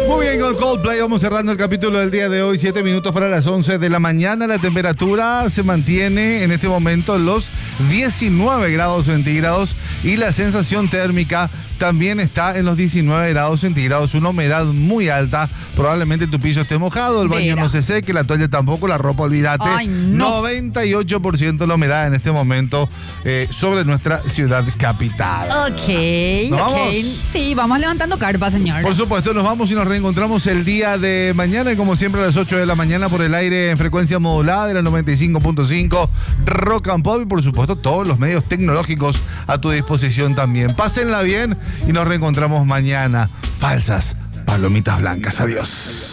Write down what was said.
Muy bien, con Coldplay vamos cerrando el capítulo del día de hoy, 7 minutos para las 11 de la mañana. La temperatura se mantiene en este momento los 19 grados centígrados y la sensación térmica también está en los 19 grados centígrados. Una humedad muy alta, probablemente tu piso esté mojado, el baño no se seque, la toalla tampoco, la ropa olvídate. Ay, no. 98% la humedad en este momento sobre nuestra ciudad capital. Ok. Sí, vamos levantando carpa, señor. Por supuesto, nos vamos y nos reencontramos el día de mañana, y como siempre a las 8 de la mañana por el aire en frecuencia modulada de la 95.5 Rock and Pop, y por supuesto todos los medios tecnológicos a tu disposición también. Pásenla bien y nos reencontramos mañana. Falsas palomitas blancas. Adiós.